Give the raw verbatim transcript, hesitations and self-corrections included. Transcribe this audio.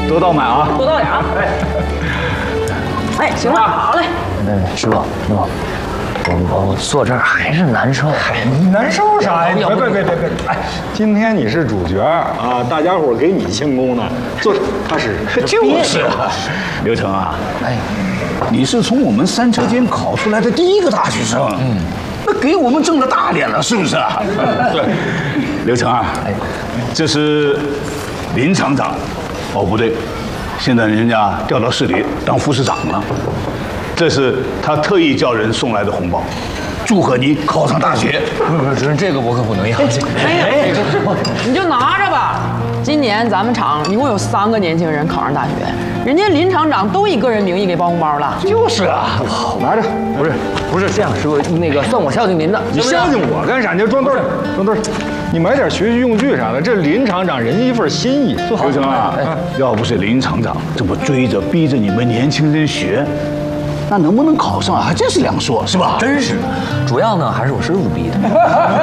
多倒满啊， 多倒点啊。哎，行了，好嘞。 哎，师傅，师傅。 我我坐这儿还是难受， 你难受啥呀？别别别别别！哎，今天你是主角啊，大家伙给你庆功呢。坐着，踏实。 就是啊，刘成啊，哎，你是从我们三车间考出来的第一个大学生，嗯，那给我们挣了大脸了，是不是啊？对，刘成啊，哎，这是林厂长，哦不对，现在人家调到市里当副市长了。 这是他特意叫人送来的红包，祝贺你考上大学。 不是不是，主任，这个我可不能要。 哎呀，你就拿着吧。今年咱们厂一共有三个年轻人考上大学，人家林厂长都以个人名义给包红包了。 就是啊， 拿着。 不是不是这样，师傅，那个算我孝敬您的。 你孝敬我干啥？你就装墩儿，装墩儿。你买点学习用具啥的，这林厂长人家一份心意。 刘成啊，要不是林厂长这么追着逼着你们年轻人学。 那能不能考上还真是两说，是吧？ 真是，主要呢还是我师傅逼的。